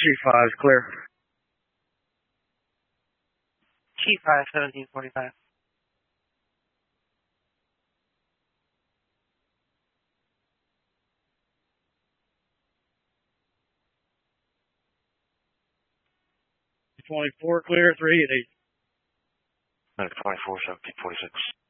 G5 is clear. G5, 1745. G24 clear, 3 at 8. Medic 24, 1746.